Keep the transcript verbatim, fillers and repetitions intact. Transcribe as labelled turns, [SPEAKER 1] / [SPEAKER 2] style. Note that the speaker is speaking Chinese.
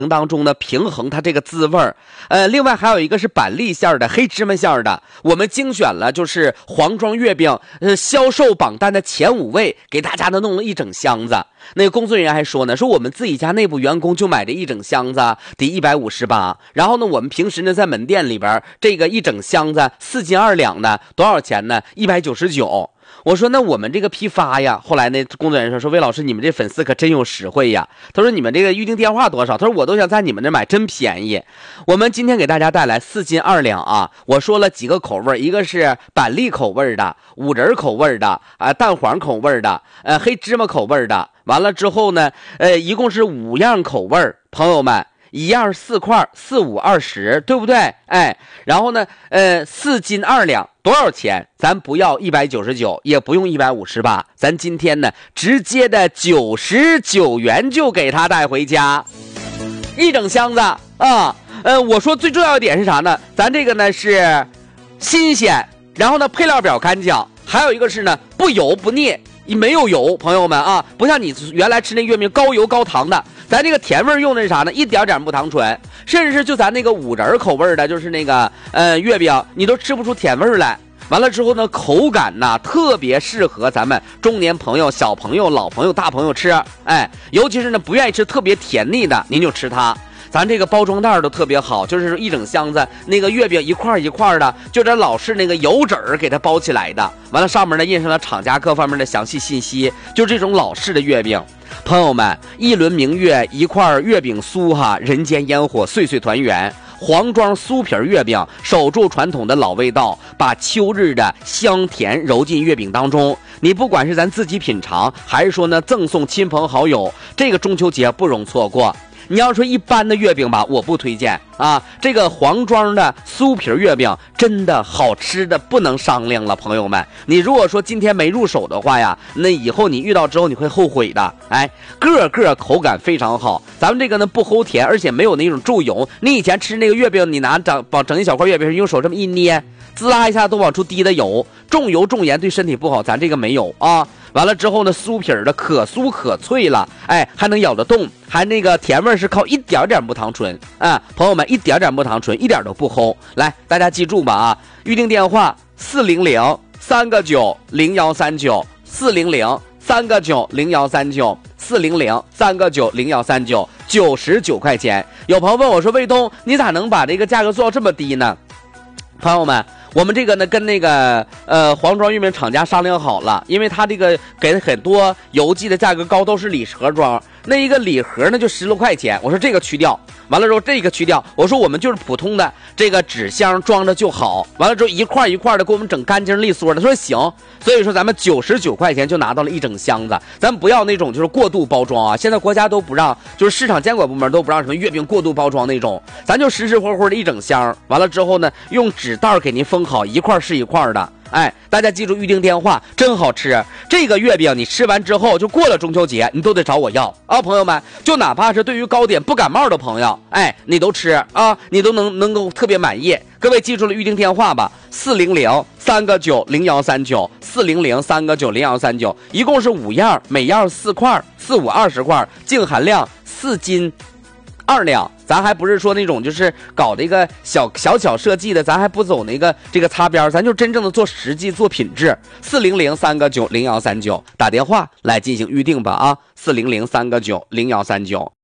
[SPEAKER 1] 当中呢平衡它这个滋味儿。呃，另外还有一个是板栗馅的、黑芝麻馅的，我们精选了就是黄庄月饼呃销售榜单的前五位，给大家呢弄了一整箱子。那个工作人员还说呢，说我们自己家内部员工就买这一整箱子得一百五十八，然后呢我们平时呢在门店里边这个一整箱子四斤二两的多少钱呢？一百九十九。我说那我们这个批发呀，后来那工作人员说说魏老师你们这粉丝可真有实惠呀。他说你们这个预订电话多少？他说我都想在你们这买，真便宜。我们今天给大家带来四斤二两啊，我说了几个口味，一个是板栗口味的、五仁口味的、啊蛋黄口味的、呃黑芝麻口味的。完了之后呢，呃一共是五样口味，朋友们。一样四块，四五二十，对不对？哎，然后呢，呃，四斤二两，多少钱？咱不要一百九十九，也不用一百五十八，咱今天呢，直接的九十九元就给他带回家，一整箱子啊。呃，我说最重要一点是啥呢？咱这个呢是新鲜，然后呢配料表干净，还有一个是呢不油不腻。没有油，朋友们啊，不像你原来吃那月饼高油高糖的，咱这个甜味用的是啥呢？一点点木糖醇，甚至是就咱那个五仁口味的，就是那个呃月饼，你都吃不出甜味来。完了之后呢，口感呢特别适合咱们中年朋友、小朋友、老朋友、大朋友吃，哎，尤其是呢不愿意吃特别甜腻的，您就吃它。咱这个包装袋都特别好，就是一整箱子那个月饼一块一块的，就这老式那个油纸儿给它包起来的。完了上面呢印上了厂家各方面的详细信息，就这种老式的月饼。朋友们，一轮明月一块月饼酥哈，人间烟火岁岁团圆。黄庄酥皮月饼守住传统的老味道，把秋日的香甜揉进月饼当中。你不管是咱自己品尝，还是说呢赠送亲朋好友，这个中秋节不容错过。你要说一般的月饼吧，我不推荐啊。这个黄庄的酥皮月饼真的好吃的不能商量了，朋友们。你如果说今天没入手的话呀，那以后你遇到之后你会后悔的。哎，个个口感非常好，咱们这个呢不齁甜，而且没有那种注油。你以前吃那个月饼，你拿整往整一小块月饼，用手这么一捏，滋啦一下都往出滴的油，重油重盐对身体不好，咱这个没有啊。完了之后呢，酥皮的可酥可脆了，哎，还能咬得动，还那个甜味是靠一点点木糖醇啊，朋友们，一点点木糖醇，一点都不齁。来，大家记住吧啊，预定电话四零零三个九零幺三九，四零零三个九零幺三九，四零零三个九零幺三九，九十九块钱。有朋友问我说，卫东，你咋能把这个价格做到这么低呢？朋友们，我们这个呢跟那个呃黄庄月饼厂家商量好了，因为他这个给很多邮寄的价格高，都是礼盒装，那一个礼盒呢就十多块钱，我说这个去掉，完了之后这个去掉，我说我们就是普通的这个纸箱装着就好，完了之后一块一块的给我们整干净利索的，说行，所以说咱们九十九块钱就拿到了一整箱子，咱不要那种就是过度包装啊，现在国家都不让，就是市场监管部门都不让什么月饼过度包装那种，咱就实实活活的一整箱，完了之后呢用纸袋给您封好，一块是一块的。哎，大家记住预定电话，真好吃。这个月饼你吃完之后，就过了中秋节，你都得找我要啊，朋友们。就哪怕是对于糕点不感冒的朋友，哎，你都吃啊，你都能能够特别满意。各位记住了预定电话吧，四零零三个九零幺三九，四零零三个九零幺三九，一共是五样，每样四块，四五二十块，净含量四斤二两。咱还不是说那种就是搞这个小小巧设计的，咱还不走那个这个擦边，咱就真正的做实际做品质。四零零三个九零幺三九，打电话来进行预定吧啊，四零零三个九零幺三九。